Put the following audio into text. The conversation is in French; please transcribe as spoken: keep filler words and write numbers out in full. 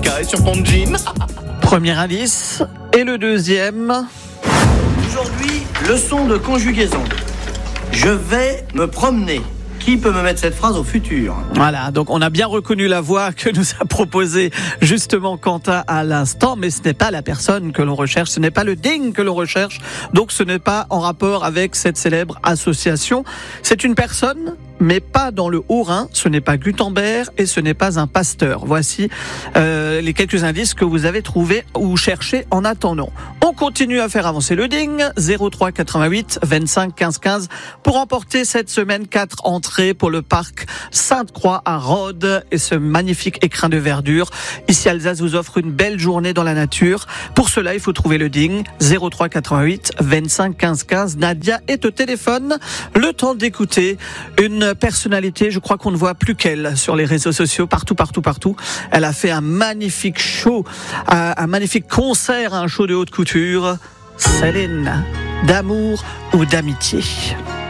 carré sur ton jean. Premier indice. Et le deuxième. Aujourd'hui, leçon de conjugaison. Je vais me promener. Qui peut me mettre cette phrase au futur ? Voilà, donc on a bien reconnu la voix que nous a proposée justement Quentin à l'instant, mais ce n'est pas la personne que l'on recherche, ce n'est pas le ding que l'on recherche, donc ce n'est pas en rapport avec cette célèbre association. C'est une personne, mais pas dans le Haut-Rhin, ce n'est pas Gutenberg et ce n'est pas un pasteur. Voici euh, les quelques indices que vous avez trouvés ou cherchés en attendant. On continue à faire avancer le ding, zéro trois quatre-vingt-huit vingt-cinq quinze quinze, pour emporter cette semaine quatre entrées pour le parc Sainte-Croix à Rhodes et ce magnifique écrin de verdure. Ici, Alsace vous offre une belle journée dans la nature. Pour cela, il faut trouver le ding, zéro trois quatre-vingt-huit vingt-cinq quinze quinze. Nadia est au téléphone. Le temps d'écouter une personnalité, je crois qu'on ne voit plus qu'elle sur les réseaux sociaux, partout, partout, partout. Elle a fait un magnifique show, un magnifique concert, un show de haute couture. Céline, d'amour ou d'amitié.